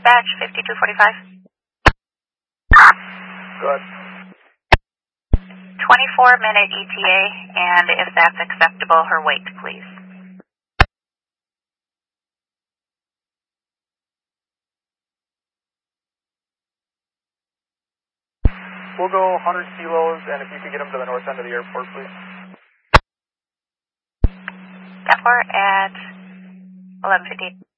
dispatch, 5245. Good. 24-minute ETA, and if that's acceptable, her weight, please. We'll go 100 kilos, and if you could get them to the north end of the airport, please. Airport at 11:58.